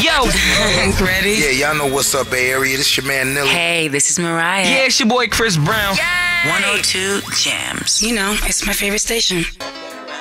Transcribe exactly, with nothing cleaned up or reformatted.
Yo! Ready? Yeah, y'all know what's up, Bay Area. This your man, Nilly. Hey, this is Mariah. Yeah, it's your boy Chris Brown. one oh two Jams. You know, it's my favorite station.